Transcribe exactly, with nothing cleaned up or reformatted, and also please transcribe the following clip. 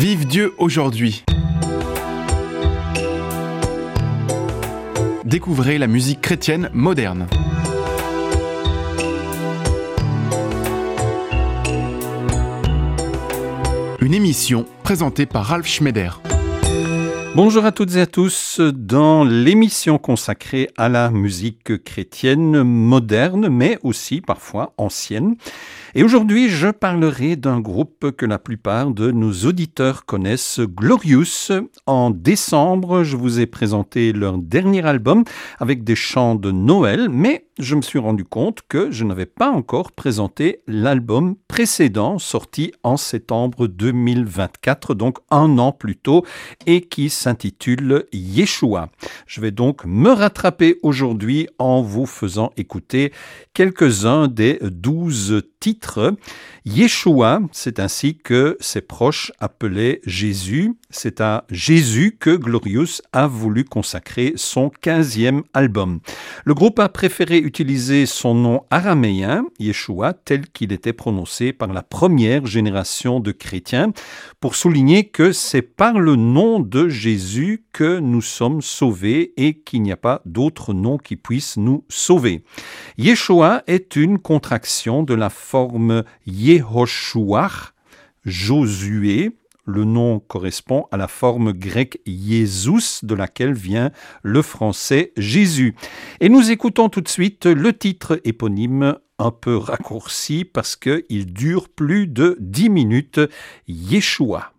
Vive Dieu aujourd'hui. Découvrez la musique chrétienne moderne. Une émission présentée par Ralph Schneider. Bonjour à toutes et à tous dans l'émission consacrée à la musique chrétienne moderne, mais aussi parfois ancienne. Et aujourd'hui, je parlerai d'un groupe que la plupart de nos auditeurs connaissent, Glorious. En décembre, je vous ai présenté leur dernier album avec des chants de Noël, mais je me suis rendu compte que je n'avais pas encore présenté l'album précédent, sorti en septembre deux mille vingt-quatre, donc un an plus tôt, et qui s'intitule Yeshua. Je vais donc me rattraper aujourd'hui en vous faisant écouter quelques-uns des douze titres. Yeshua, c'est ainsi que ses proches appelaient Jésus. C'est à Jésus que Glorious a voulu consacrer son quinzième album. Le groupe a préféré utiliser son nom araméen, Yeshua, tel qu'il était prononcé par la première génération de chrétiens, pour souligner que c'est par le nom de Jésus que nous sommes sauvés et qu'il n'y a pas d'autre nom qui puisse nous sauver. Yeshua est une contraction de la forme Yehoshua, Josué. Le nom correspond à la forme grecque Jésus, de laquelle vient le français Jésus. Et nous écoutons tout de suite le titre éponyme, un peu raccourci parce qu'il dure plus de dix minutes, Yeshua.